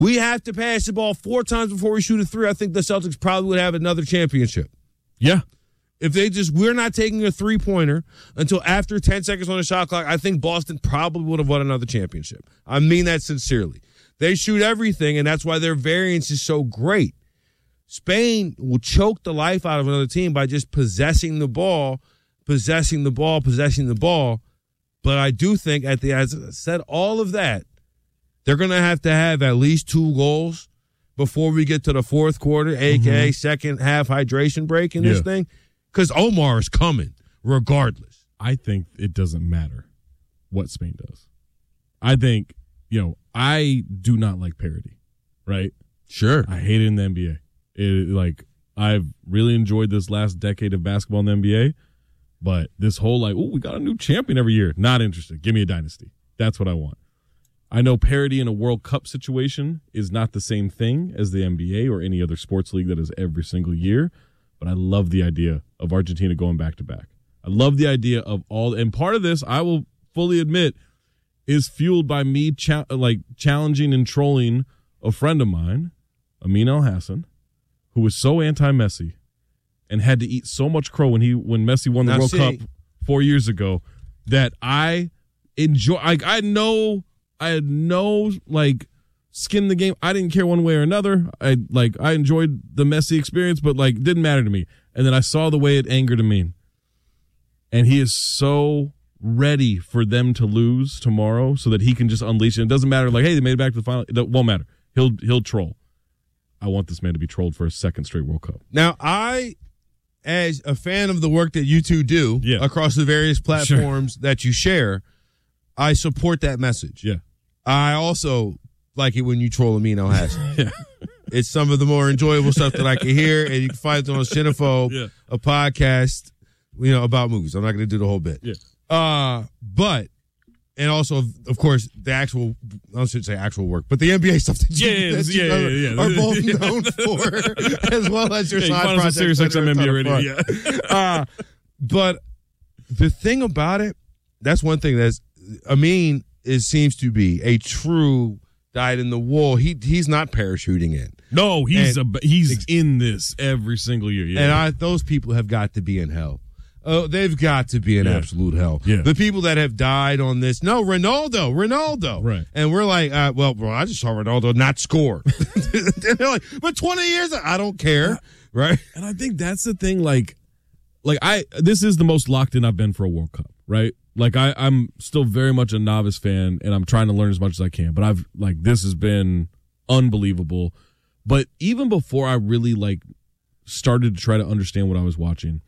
we have to pass the ball 4 times before we shoot a 3, I think the Celtics probably would have another championship. Yeah. If we're not taking a 3-pointer until after 10 seconds on the shot clock, I think Boston probably would have won another championship. I mean that sincerely. They shoot everything, and that's why their variance is so great. Spain will choke the life out of another team by just possessing the ball. But I do think, as I said, all of that, they're going to have at least 2 goals before we get to the fourth quarter, a.k.a. second half hydration break in this thing, because Omar is coming regardless. I think it doesn't matter what Spain does. I think, I do not like parity, right? Sure. I hate it in the NBA. I've really enjoyed this last decade of basketball in the NBA, but this whole we got a new champion every year. Not interested. Give me a dynasty. That's what I want. I know parity in a World Cup situation is not the same thing as the NBA or any other sports league that is every single year, but I love the idea of Argentina going back-to-back. I love the idea of and part of this, I will fully admit, is fueled by me challenging and trolling a friend of mine, Amin Al-Hassan, who was so anti-Messi and had to eat so much crow when Messi won the World Cup 4 years ago that I enjoy. I had no skin in the game. I didn't care one way or another. I enjoyed the Messi experience, but it didn't matter to me. And then I saw the way it angered Amin, and he is so ready for them to lose tomorrow so that he can just unleash it. It doesn't matter. Hey, they made it back to the final. It won't matter. He'll troll. I want this man to be trolled for a second straight World Cup. Now, as a fan of the work that you two do across the various platforms that you share, I support that message. Yeah. I also like it when you troll Amin Al-Hassan. It's some of the more enjoyable stuff that I can hear, and you can find it on Cinephobe, a podcast, about movies. I'm not going to do the whole bit. Yeah. But, and also, of course, the actual, I shouldn't say actual work, but the NBA stuff that you are both known for, as well as your side project. Sirius XM NBA Radio. But the thing about it, that's one thing Amin seems to be a true dyed in the wool. He's not parachuting in. No, he's in this every single year. Yeah. And those people have got to be in hell. Oh, they've got to be in absolute hell. Yeah. The people that have died on this, no, Ronaldo. Right. And we're like, bro, I just saw Ronaldo not score. And they're like, but 20 years, I don't care. Right. And I think that's the thing. This is the most locked in I've been for a World Cup. Right. I'm still very much a novice fan, and I'm trying to learn as much as I can. But this has been unbelievable. But even before I really started to try to understand what I was watching,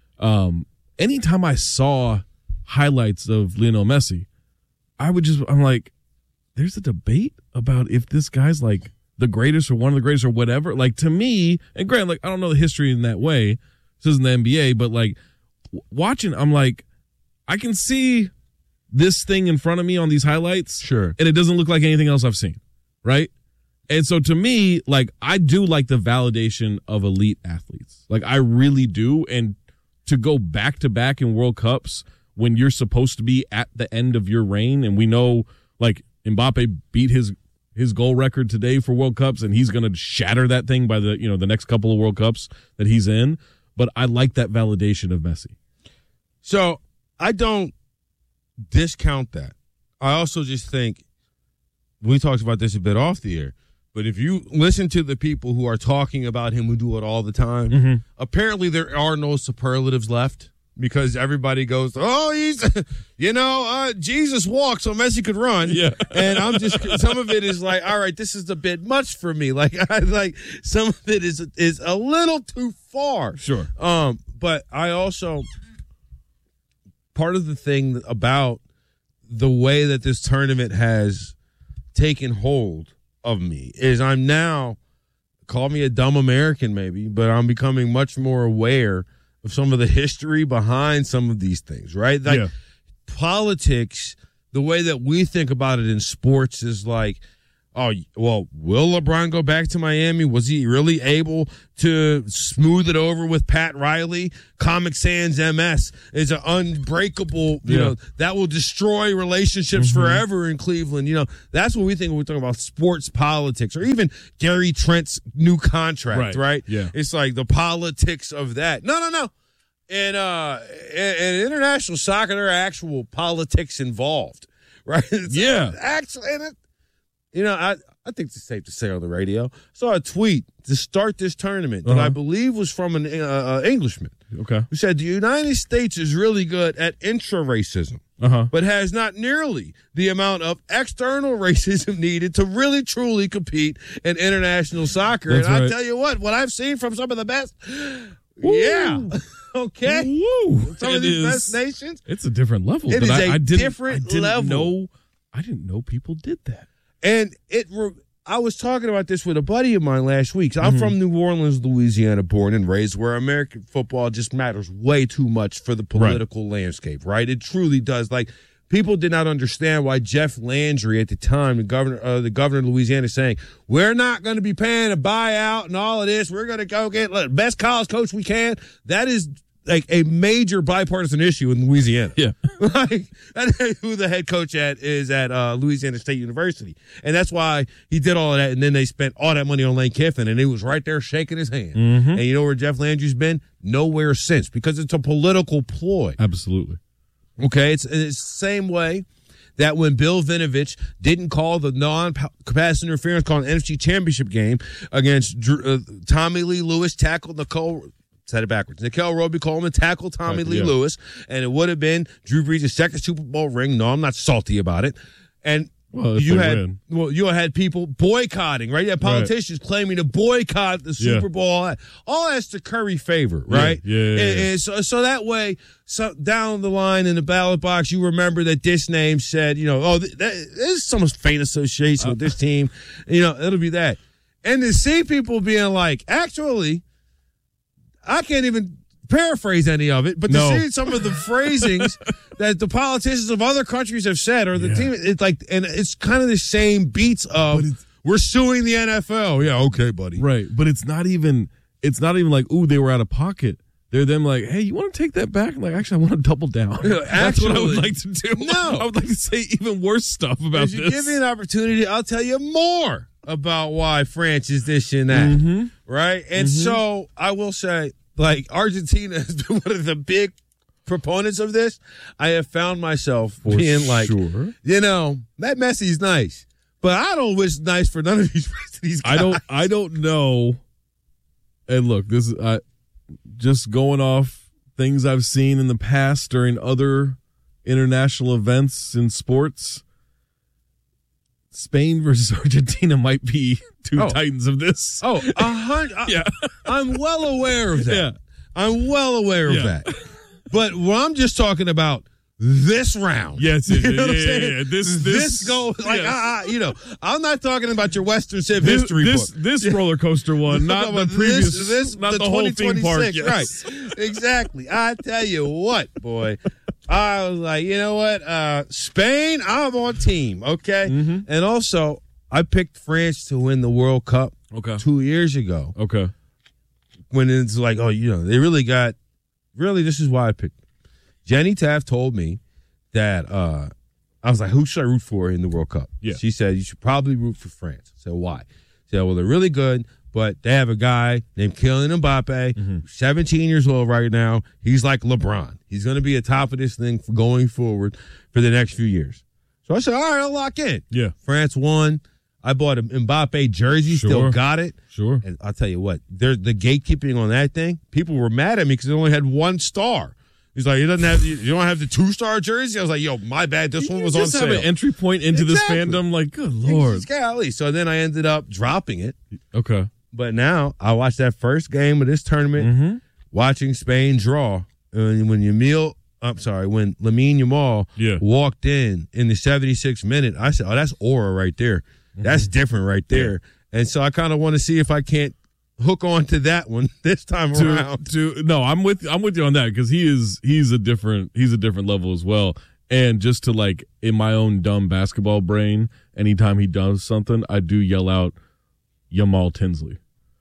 anytime I saw highlights of Lionel Messi, I'm like, there's a debate about if this guy's the greatest or one of the greatest or whatever. To me, and granted, I don't know the history in that way. This isn't the NBA, but watching, I'm like, I can see this thing in front of me on these highlights. Sure. And it doesn't look like anything else I've seen. Right. And so to me, I do like the validation of elite athletes. I really do. And to go back to back in World Cups when you're supposed to be at the end of your reign, and we know Mbappe beat his goal record today for World Cups, and he's going to shatter that thing by the next couple of World Cups that he's in. But I like that validation of Messi. So I don't discount that. I also just think, we talked about this a bit off the air, but if you listen to the people who are talking about him who do it all the time, apparently there are no superlatives left, because everybody goes, oh, he's, Jesus walked so Messi could run. Yeah. And I'm just, some of it is all right, this is a bit much for me. Some of it is a little too far. Sure. But I also, part of the thing about the way that this tournament has taken hold of me is I'm now, call me a dumb American maybe, but I'm becoming much more aware of some of the history behind some of these things, right? Politics, the way that we think about it in sports is Oh, well, will LeBron go back to Miami? Was he really able to smooth it over with Pat Riley? Comic Sans MS is an unbreakable, you know, that will destroy relationships forever in Cleveland. You know, that's what we think when we're talking about sports politics, or even Gary Trent's new contract, right? Yeah. It's like the politics of that. No. In international soccer, there are actual politics involved, right? Actually, and I think it's safe to say on the radio. I saw a tweet to start this tournament that I believe was from an Englishman. Okay. Who said the United States is really good at intra-racism, but has not nearly the amount of external racism needed to really, truly compete in international soccer. That's and right. I tell you what I've seen from some of the best, okay. Woo. Some of these best nations. It's a different level. It but is I didn't different level. I didn't know people did that. And I was talking about this with a buddy of mine last week. So I'm from New Orleans, Louisiana, born and raised, where American football just matters way too much for the political landscape, right? It truly does. Like, people did not understand why Jeff Landry at the time, the governor of Louisiana, saying, we're not going to be paying a buyout and all of this. We're going to go get the best college coach we can. That is like a major bipartisan issue in Louisiana. Yeah. Like, that's who the head coach is at Louisiana State University. And that's why he did all of that. And then they spent all that money on Lane Kiffin, and he was right there shaking his hand. And you know where Jeff Landry's been? Nowhere since, because it's a political ploy. Absolutely. Okay. It's the same way that when Bill Vinovich didn't call the non-pass interference call an NFC Championship game against Tommy Lee Lewis, tackled Nickel Roby-Coleman tackled Tommy Lee Lewis, and it would have been Drew Brees' second Super Bowl ring. No, I'm not salty about it. And you had people boycotting, right? You had politicians claiming to boycott the Super Bowl. All that's to curry favor, right? And so that way, down the line in the ballot box, you remember that this name said, there's some faint association with this team. It'll be that. And to see people being like, actually, I can't even paraphrase any of it, but to see some of the phrasings that the politicians of other countries have said, or the team, it's like, and it's kind of the same beats of we're suing the NFL. Yeah, okay, buddy. Right, but it's not even like, ooh, they were out of pocket. They're them like, hey, you want to take that back? I'm like, actually, I want to double down. That's what I would like to do. No, I would like to say even worse stuff about this. Give me an opportunity, I'll tell you more about why France is this and that, right? And so I will say, like, Argentina has been one of the big proponents of this. I have found myself being like, that Messi's nice, but I don't wish nice for none of these guys. I don't know. And look, this is just going off things I've seen in the past during other international events in sports. Spain versus Argentina might be two titans of this. I'm well aware of that. Yeah. I'm well aware of that. But what I'm just talking about, this round. Yes, you know what I'm saying? Yeah. This goes like I'm not talking about your Western Civ history book. This roller coaster one, not the previous, not the whole theme park. Yes. Right? Exactly. I tell you what, boy. I was like, you know what? Spain, I'm on team, okay? And also, I picked France to win the World Cup 2 years ago. Okay. When it's like, they really this is why I picked them. Jenny Taft told me that I was like, who should I root for in the World Cup? Yeah. She said, you should probably root for France. I said, why? She said, well, they're really good, but they have a guy named Kylian Mbappe, 17 years old right now. He's like LeBron. He's going to be at top of this thing for going forward for the next few years. So I said, all right, I'll lock in. Yeah. France won. I bought an Mbappe jersey, still got it. Sure. And I'll tell you what, the gatekeeping on that thing, people were mad at me because it only had 1 star. He's like, you don't have the 2-star jersey? I was like, yo, my bad. This one was on sale. You just have an entry point into this fandom. Like, good Lord. Golly. So then I ended up dropping it. Okay. But now I watched that first game of this tournament, watching Spain draw. And when Lamine Yamal walked in the 76th minute, I said, oh, that's aura right there. That's different right there. Yeah. And so I kind of want to see if I can't hook on to that one this time around. No, I'm with you on that because he's a different level as well. And just to like, in my own dumb basketball brain, anytime he does something, I do yell out, Jamal Tinsley.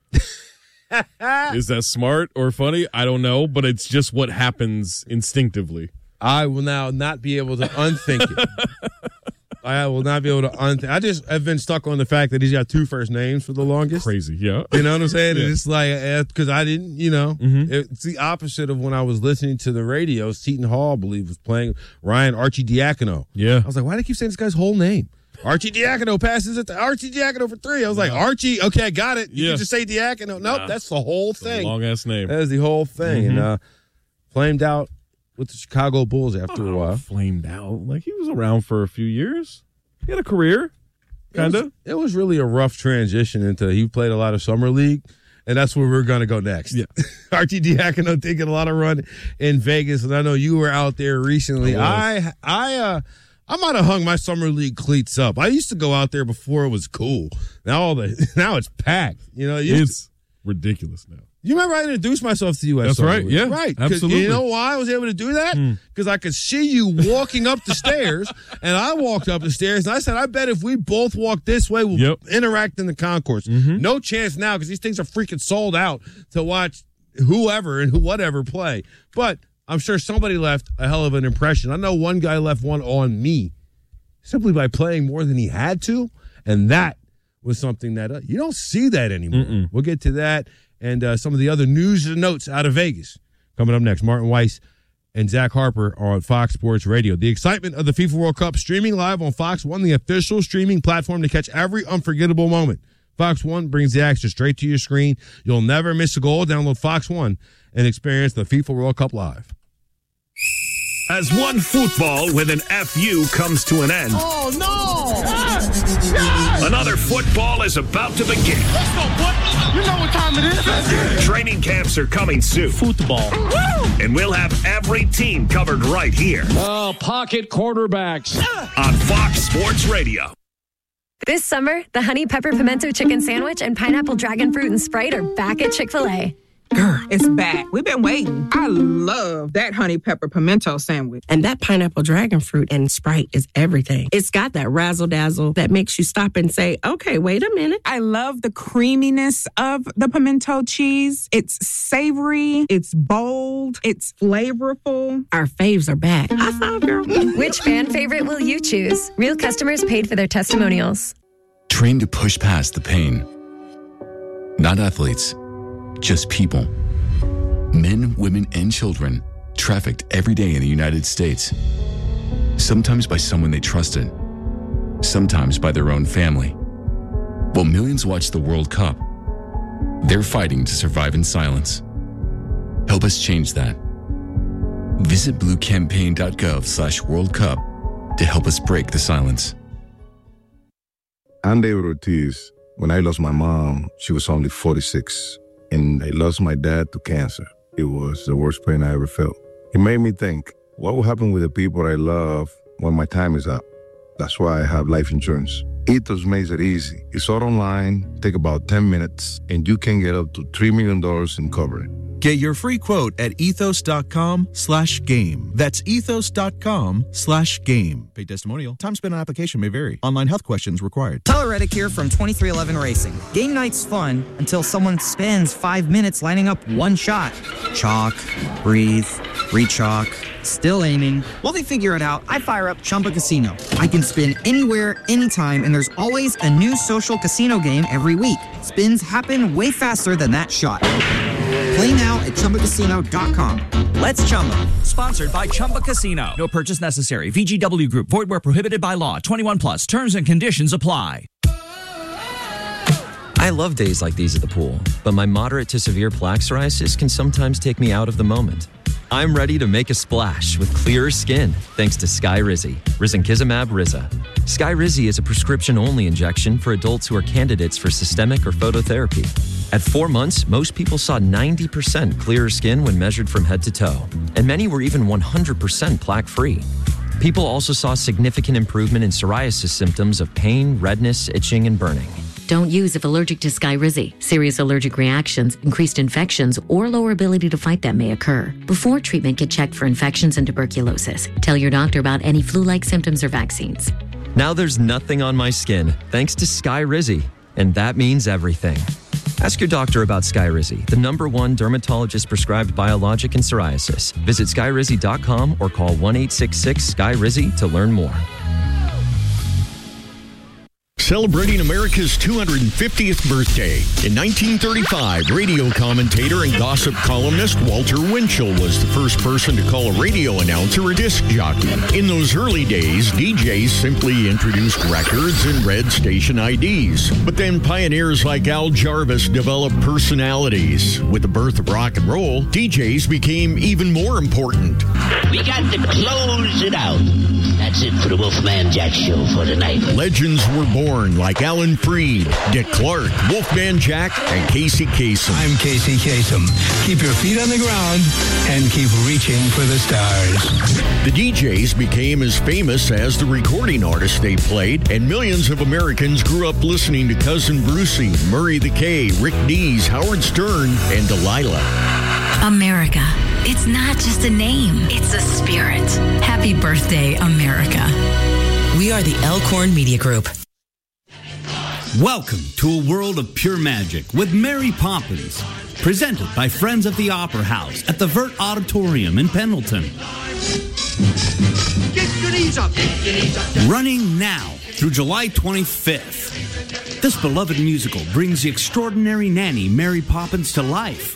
Is that smart or funny? I don't know, but it's just what happens instinctively. I will now not be able to unthink it. I will not be able to unthink. I just have been stuck on the fact that he's got 2 first names for the longest. Crazy, yeah. You know what I'm saying? Yeah. And it's like, because I didn't, it's the opposite of when I was listening to the radio. Seton Hall, I believe, was playing Ryan Archie Diacono. Yeah. I was like, why do they keep saying this guy's whole name? Archie Diacono passes it to Archie Diacono for 3. I was like, Archie, okay, I got it. You can just say Diacono. Nope, that's the whole thing. Long-ass name. That is the whole thing. And flamed out with the Chicago Bulls after a while. Flamed out. Like, he was around for a few years. He had a career, kind of. It was really a rough transition into he played a lot of summer league, and that's where we're going to go next. Yeah. Archie Diacono taking a lot of run in Vegas, and I know you were out there recently. I might have hung my summer league cleats up. I used to go out there before it was cool. Now it's packed. It's ridiculous now. You remember I introduced myself to you at That's Summer right. League. Yeah, right. absolutely. You know why I was able to do that? Because I could see you walking up the stairs, and I walked up the stairs, and I said, I bet if we both walk this way, we'll interact in the concourse. No chance now because these things are freaking sold out to watch whoever and whatever play. But I'm sure somebody left a hell of an impression. I know one guy left one on me simply by playing more than he had to, and that was something that you don't see that anymore. We'll get to that and some of the other news and notes out of Vegas. Coming up next, Martin Weiss and Zach Harper on Fox Sports Radio. The excitement of the FIFA World Cup streaming live on Fox One, the official streaming platform to catch every unforgettable moment. Fox One brings the action straight to your screen. You'll never miss a goal. Download Fox One and experience the FIFA World Cup live. As one football with an FU comes to an end. Oh, no! Another football is about to begin. Let's go, boy. You know what time it is. Training camps are coming soon. Football. And we'll have every team covered right here. Oh, pocket quarterbacks. On Fox Sports Radio. This summer, the Honey Pepper Pimento Chicken Sandwich and Pineapple Dragon Fruit and Sprite are back at Chick-fil-A. Girl, it's back. We've been waiting. I love that honey pepper pimento sandwich. And that pineapple dragon fruit and Sprite is everything. It's got that razzle-dazzle that makes you stop and say, okay, wait a minute. I love the creaminess of the pimento cheese. It's savory. It's bold. It's flavorful. Our faves are back. High five, girl. Which fan favorite will you choose? Real customers paid for their testimonials. Trained to push past the pain. Not athletes. Just people. Men, women, and children trafficked every day in the United States. Sometimes by someone they trusted. Sometimes by their own family. While millions watch the World Cup, they're fighting to survive in silence. Help us change that. Visit bluecampaign.gov/World Cup to help us break the silence. I'm David Ortiz. When I lost my mom, she was only 46. And I lost my dad to cancer. It was the worst pain I ever felt. It made me think, what will happen with the people I love when my time is up? That's why I have life insurance. Ethos makes it easy. It's all online, take about 10 minutes, and you can get up to $3 million in coverage. Get your free quote at ethos.com/game. That's ethos.com/game. Paid testimonial. Time spent on application may vary. Online health questions required. Tyler Reddick here from 2311 Racing. Game night's fun until someone spends 5 minutes lining up one shot. Chalk, breathe, re-chalk, still aiming. While they figure it out, I fire up Chumba Casino. I can spin anywhere, anytime, and there's always a new social casino game every week. Spins happen way faster than that shot. Play now at ChumbaCasino.com. Let's Chumba. Sponsored by Chumba Casino. No purchase necessary. VGW Group. Void where prohibited by law. 21 plus. Terms and conditions apply. I love days like these at the pool, but my moderate to severe plaque psoriasis can sometimes take me out of the moment. I'm ready to make a splash with clearer skin thanks to Skyrizi, Risankizumab Riza. Skyrizi is a prescription-only injection for adults who are candidates for systemic or phototherapy. At 4 months, most people saw 90% clearer skin when measured from head to toe, and many were even 100% plaque-free. People also saw significant improvement in psoriasis symptoms of pain, redness, itching, and burning. Don't use if allergic to Skyrizi. Serious allergic reactions, increased infections, or lower ability to fight them may occur. Before treatment, get checked for infections and tuberculosis. Tell your doctor about any flu-like symptoms or vaccines. Now there's nothing on my skin thanks to Skyrizi, and that means everything. Ask your doctor about Skyrizi, the #1 dermatologist-prescribed biologic in psoriasis. Visit Skyrizi.com or call 1-866-SKY-RIZI to learn more. Celebrating America's 250th birthday. In 1935, radio commentator and gossip columnist Walter Winchell was the first person to call a radio announcer a disc jockey. In those early days, DJs simply introduced records and read station IDs. But then pioneers like Al Jarvis developed personalities. With the birth of rock and roll, DJs became even more important. We got to close it out. That's it for the Wolfman Jack Show for tonight. Legends were born like Alan Freed, Dick Clark, Wolfman Jack, and Casey Kasem. I'm Casey Kasem. Keep your feet on the ground and keep reaching for the stars. The DJs became as famous as the recording artists they played, and millions of Americans grew up listening to Cousin Brucey, Murray the K, Rick Dees, Howard Stern, and Delilah. America. It's not just a name, it's a spirit. Happy birthday, America. We are the Elkhorn Media Group. Welcome to a world of pure magic with Mary Poppins, presented by Friends of the Opera House at the Vert Auditorium in Pendleton. Get your knees up. Get your knees up. Running now through July 25th. This beloved musical brings the extraordinary nanny Mary Poppins to life.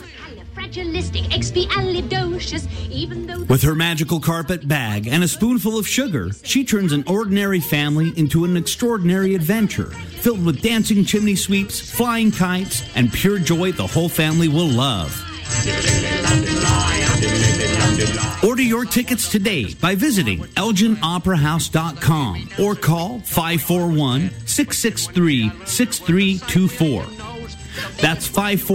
With her magical carpet bag and a spoonful of sugar, she turns an ordinary family into an extraordinary adventure filled with dancing chimney sweeps, flying kites, and pure joy the whole family will love. Order your tickets today by visiting ElginOperaHouse.com or call 541-663-6324. That's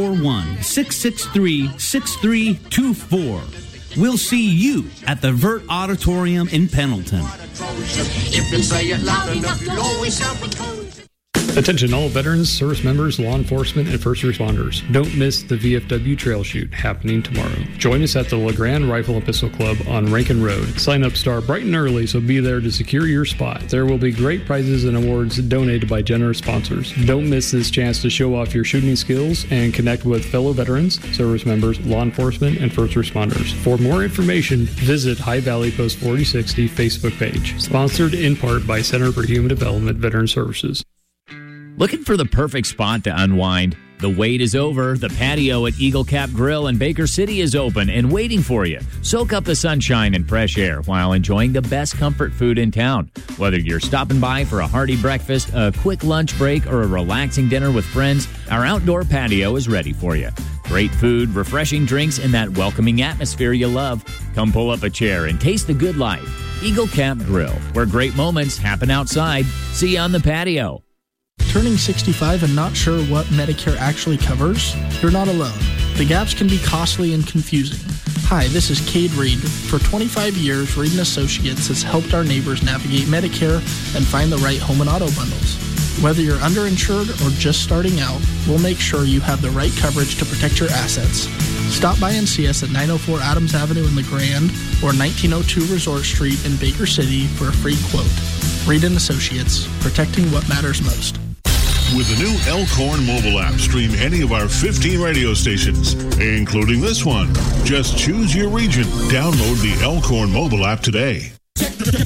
541-663-6324. We'll see you at the Vert Auditorium in Pendleton. If you say it loud enough, you'll always sound the code. Attention all veterans, service members, law enforcement, and first responders. Don't miss the VFW Trail Shoot happening tomorrow. Join us at the LeGrand Rifle and Pistol Club on Rankin Road. Sign-ups start bright and early, so be there to secure your spot. There will be great prizes and awards donated by generous sponsors. Don't miss this chance to show off your shooting skills and connect with fellow veterans, service members, law enforcement, and first responders. For more information, visit High Valley Post 4060 Facebook page. Sponsored in part by Center for Human Development Veteran Services. Looking for the perfect spot to unwind? The wait is over. The patio at Eagle Cap Grill in Baker City is open and waiting for you. Soak up the sunshine and fresh air while enjoying the best comfort food in town. Whether you're stopping by for a hearty breakfast, a quick lunch break, or a relaxing dinner with friends, our outdoor patio is ready for you. Great food, refreshing drinks, and that welcoming atmosphere you love. Come pull up a chair and taste the good life. Eagle Cap Grill, where great moments happen outside. See you on the patio. Turning 65 and not sure what Medicare actually covers? You're not alone. The gaps can be costly and confusing. Hi, this is Cade Reed. For 25 years, Reed & Associates has helped our neighbors navigate Medicare and find the right home and auto bundles. Whether you're underinsured or just starting out, we'll make sure you have the right coverage to protect your assets. Stop by and see us at 904 Adams Avenue in LeGrand or 1902 Resort Street in Baker City for a free quote. Reed & Associates, protecting what matters most. With the new Elkhorn mobile app, stream any of our 15 radio stations, including this one. Just choose your region. Download the Elkhorn mobile app today.